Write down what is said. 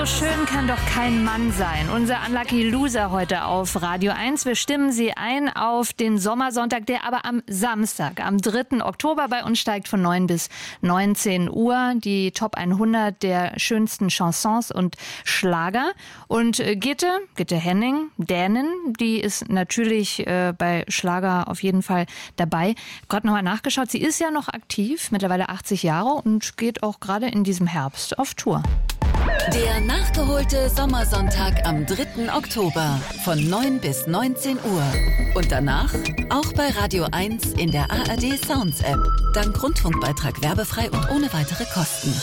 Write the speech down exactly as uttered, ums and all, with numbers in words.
So schön kann doch kein Mann sein. Unser Unlucky Loser heute auf Radio eins. Wir stimmen Sie ein auf den Sommersonntag, der aber am Samstag, am dritten Oktober bei uns steigt von neun bis neunzehn Uhr. Die Top hundert der schönsten Chansons und Schlager. Und Gitte, Gitte Henning, Dänin, die ist natürlich äh, bei Schlager auf jeden Fall dabei. Ich habe gerade nochmal nachgeschaut. Sie ist ja noch aktiv, mittlerweile achtzig Jahre und geht auch gerade in diesem Herbst auf Tour. Der nachgeholte Sommersonntag am dritten Oktober von neun bis neunzehn Uhr. Und danach auch bei Radio eins in der A R D Sounds App. Dank Rundfunkbeitrag werbefrei und ohne weitere Kosten.